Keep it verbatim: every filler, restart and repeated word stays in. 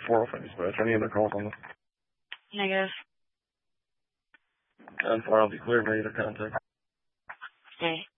four oh five dispatch. Any other calls on this? Negative. ten four, I'll be clear, ready to contact. Okay.